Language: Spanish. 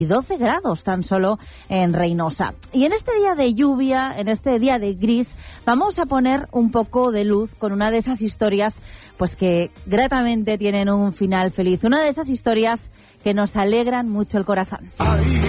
12 grados tan solo en Reynosa. Y en este día de lluvia, en este día de gris, vamos a poner un poco de luz con una de esas historias pues que gratamente tienen un final feliz. Una de esas historias que nos alegran mucho el corazón. Ahí